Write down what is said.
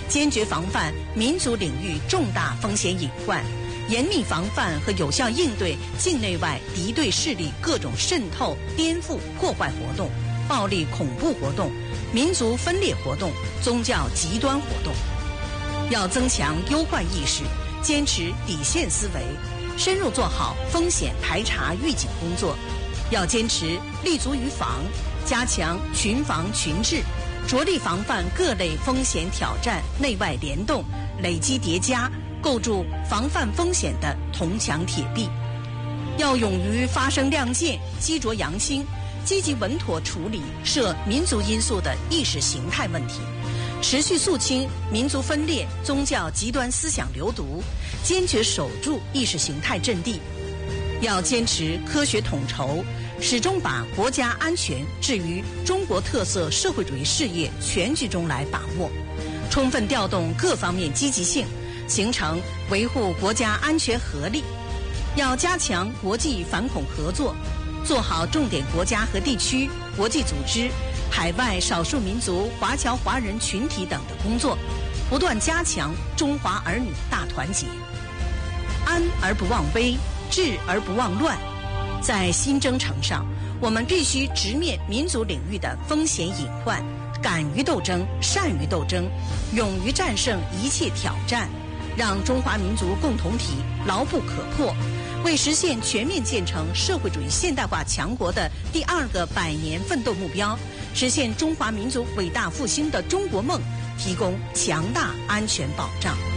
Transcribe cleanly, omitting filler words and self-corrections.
坚决防范民族领域重大风险隐患，严密防范和有效应对境内外敌对势力各种渗透、颠覆、破坏活动、暴力恐怖活动、民族分裂活动、宗教极端活动。要增强忧患意识，坚持底线思维，深入做好风险排查预警工作。要坚持立足于防，加强群防群治，着力防范各类风险挑战内外联动、累积叠加，构筑防范风险的铜墙铁壁。要勇于发声亮剑，激浊扬清，积极稳妥处理涉民族因素的意识形态问题，持续肃清民族分裂、宗教极端思想流毒，坚决守住意识形态阵地。要坚持科学统筹，始终把国家安全置于中国特色社会主义事业全局中来把握，充分调动各方面积极性，形成维护国家安全合力。要加强国际反恐合作，做好重点国家和地区、国际组织、海外少数民族、华侨华人群体等的工作，不断加强中华儿女大团结。安而不忘危，治而不忘乱。在新征程上，我们必须直面民族领域的风险隐患，敢于斗争，善于斗争，勇于战胜一切挑战，让中华民族共同体牢不可破，为实现全面建成社会主义现代化强国的第2个100年奋斗目标，实现中华民族伟大复兴的中国梦提供强大安全保障。